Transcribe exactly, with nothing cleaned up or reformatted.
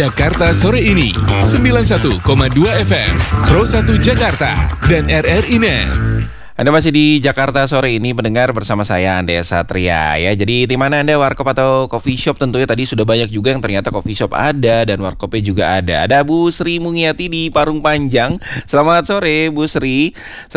Jakarta Sore Ini sembilan puluh satu koma dua F M Pro satu Jakarta dan R R I Net. Anda masih di Jakarta Sore Ini mendengar bersama saya Andrea Satria ya. Jadi di mana Anda warkop atau coffee shop, tentunya tadi sudah banyak juga yang ternyata coffee shop ada dan warkopnya juga ada. Ada Bu Sri Mungiati di Parung Panjang. Selamat sore Bu Sri.